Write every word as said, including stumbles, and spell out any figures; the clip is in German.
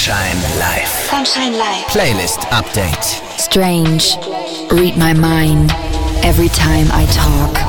Sunshine Live. Sunshine Live. Playlist Update. Strange. Read my mind every time I talk.